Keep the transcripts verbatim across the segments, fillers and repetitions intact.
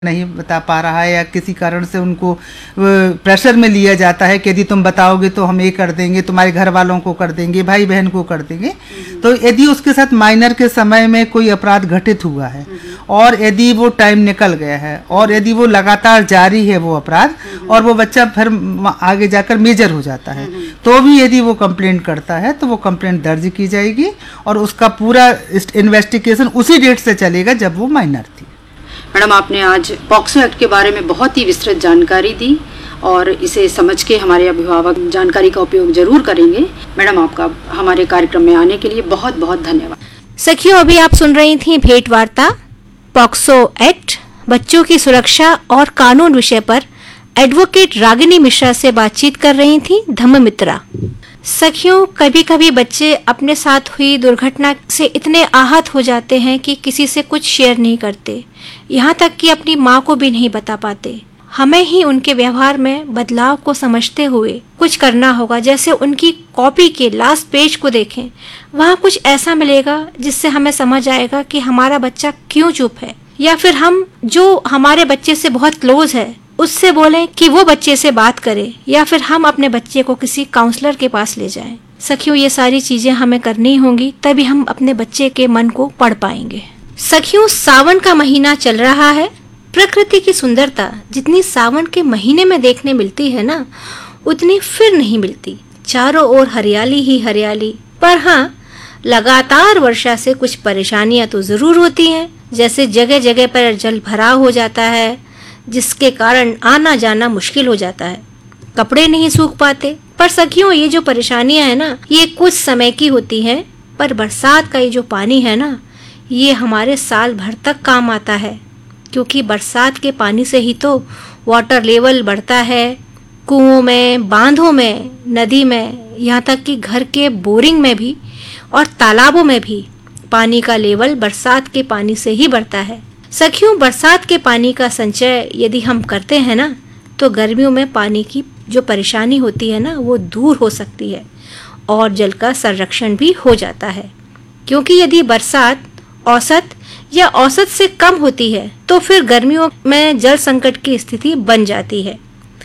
नहीं बता पा रहा है या किसी कारण से उनको प्रेशर में लिया जाता है कि यदि तुम बताओगे तो हम ये कर देंगे, तुम्हारे घर वालों को कर देंगे, भाई बहन को कर देंगे। तो यदि उसके साथ माइनर के समय में कोई अपराध घटित हुआ है और यदि वो टाइम निकल गया है और यदि वो लगातार जारी है वो अपराध और वो बच्चा फिर आगे जाकर मेजर हो जाता है, तो भी यदि वो कंप्लेंट करता है तो वो कंप्लेंट दर्ज की जाएगी और उसका पूरा इन्वेस्टिगेशन उसी डेट से चलेगा जब वो माइनर थी। मैडम, आपने आज पॉक्सो एक्ट के बारे में बहुत ही विस्तृत जानकारी दी और इसे समझ के हमारे अभिभावक जानकारी का उपयोग जरूर करेंगे। मैडम, आपका हमारे कार्यक्रम में आने के लिए बहुत बहुत धन्यवाद। सखियों, अभी आप सुन रही थी भेंट वार्ता पॉक्सो एक्ट, बच्चों की सुरक्षा और कानून विषय पर एडवोकेट रागिनी मिश्रा से बातचीत कर रही थी धम्म मित्रा। सखियों, कभी कभी बच्चे अपने साथ हुई दुर्घटना से इतने आहत हो जाते हैं कि किसी से कुछ शेयर नहीं करते, यहाँ तक कि अपनी माँ को भी नहीं बता पाते। हमें ही उनके व्यवहार में बदलाव को समझते हुए कुछ करना होगा। जैसे उनकी कॉपी के लास्ट पेज को देखें, वहाँ कुछ ऐसा मिलेगा जिससे हमें समझ आएगा कि हमारा बच्चा क्यों चुप है, या फिर हम जो हमारे बच्चे से बहुत क्लोज है उससे बोलें कि वो बच्चे से बात करे, या फिर हम अपने बच्चे को किसी काउंसलर के पास ले जाएं। सखियों, ये सारी चीजें हमें करनी होंगी, तभी हम अपने बच्चे के मन को पढ़ पाएंगे। सखियों, सावन का महीना चल रहा है। प्रकृति की सुंदरता जितनी सावन के महीने में देखने मिलती है ना, उतनी फिर नहीं मिलती। चारों ओर हरियाली ही हरियाली। पर हाँ, लगातार वर्षा से कुछ परेशानियां तो जरूर होती हैं। जैसे जगह जगह पर जल भराव हो जाता है, जिसके कारण आना जाना मुश्किल हो जाता है, कपड़े नहीं सूख पाते। पर सखियों, ये जो परेशानियां है ना, ये कुछ समय की होती हैं। पर बरसात का ये जो पानी है ना, ये हमारे साल भर तक काम आता है, क्योंकि बरसात के पानी से ही तो वाटर लेवल बढ़ता है। कुओं में, बांधों में, नदी में, यहाँ तक कि घर के बोरिंग में भी और तालाबों में भी पानी का लेवल बरसात के पानी से ही बढ़ता है। सखियों, बरसात के पानी का संचय यदि हम करते हैं ना, तो गर्मियों में पानी की जो परेशानी होती है ना, वो दूर हो सकती है और जल का संरक्षण भी हो जाता है। क्योंकि यदि बरसात औसत या औसत से कम होती है तो फिर गर्मियों में जल संकट की स्थिति बन जाती है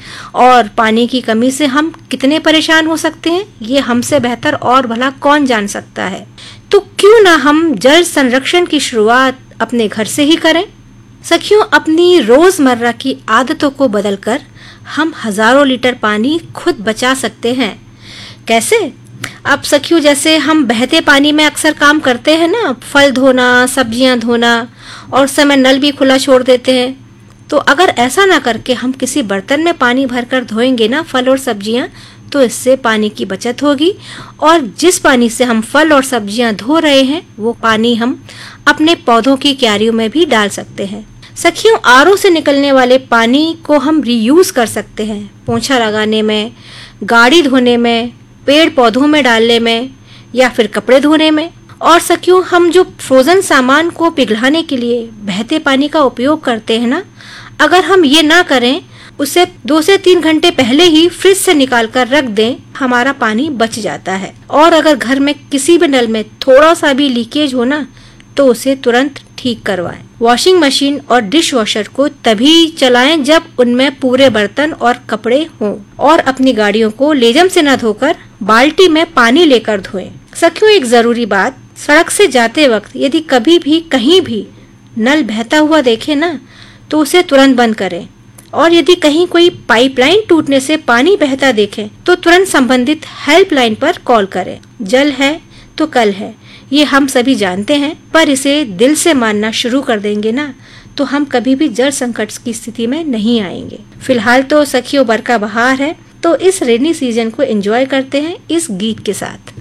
और पानी की कमी से हम कितने परेशान हो सकते हैं, ये हमसे बेहतर और भला कौन जान सकता है। तो क्यों ना हम जल संरक्षण की शुरुआत अपने घर से ही करें। सखियों, अपनी रोजमर्रा की आदतों को बदलकर हम हजारों लीटर पानी खुद बचा सकते हैं। कैसे? अब सखियों, जैसे हम बहते पानी में अक्सर काम करते हैं ना, फल धोना, सब्जियां धोना, और समय नल भी खुला छोड़ देते हैं। तो अगर ऐसा ना करके हम किसी बर्तन में पानी भरकर धोएंगे ना फल और सब्जियां, तो इससे पानी की बचत होगी और जिस पानी से हम फल और सब्जियां धो रहे हैं, वो पानी हम अपने पौधों की क्यारियों में भी डाल सकते हैं। सखियों, आरओ से निकलने वाले पानी को हम रीयूज कर सकते हैं, पोंछा लगाने में, गाड़ी धोने में, पेड़ पौधों में डालने में, या फिर कपड़े धोने में। और सखियों, हम जो फ्रोजन सामान को पिघलाने के लिए बहते पानी का उपयोग करते हैं ना, अगर हम ये ना करें, उसे दो से तीन घंटे पहले ही फ्रिज से निकाल कर रख दें, हमारा पानी बच जाता है। और अगर घर में किसी भी नल में थोड़ा सा भी लीकेज हो ना, तो उसे तुरंत ठीक करवाएं। वॉशिंग मशीन और डिश वॉशर को तभी चलाएं जब उनमें पूरे बर्तन और कपड़े हों, और अपनी गाड़ियों को लेजम से न धोकर बाल्टी में पानी लेकर धोएं। सखियों, एक जरूरी बात, सड़क से जाते वक्त यदि कभी भी कहीं भी नल बहता हुआ देखे ना, तो उसे तुरंत बंद करें। और यदि कहीं कोई पाइपलाइन टूटने से पानी बहता देखें, तो तुरंत संबंधित हेल्पलाइन पर कॉल करें। जल है तो कल है, ये हम सभी जानते हैं, पर इसे दिल से मानना शुरू कर देंगे ना, तो हम कभी भी जल संकट की स्थिति में नहीं आएंगे। फिलहाल तो सखियों, बरका बहार है, तो इस रेनी सीजन को एंजॉय करते हैं इस गीत के साथ।